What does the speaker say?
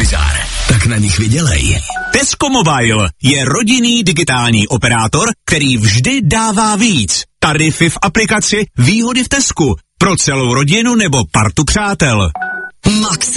bizár, tak na nich vydělej. Tesco Mobile je rodinný digitální operátor, který vždy dává víc. Tarify v aplikaci, výhody v Tescu. Pro celou rodinu nebo partu přátel. Maxi.